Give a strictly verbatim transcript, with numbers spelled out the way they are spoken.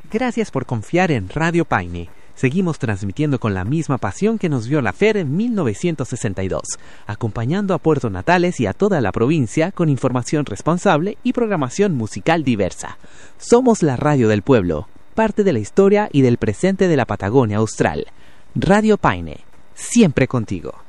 Gracias por confiar en Radio Paine. Seguimos transmitiendo con la misma pasión que nos vio la F E R en mil novecientos sesenta y dos, acompañando a Puerto Natales y a toda la provincia con información responsable y programación musical diversa. Somos la radio del pueblo, parte de la historia y del presente de la Patagonia Austral. Radio Paine, siempre contigo.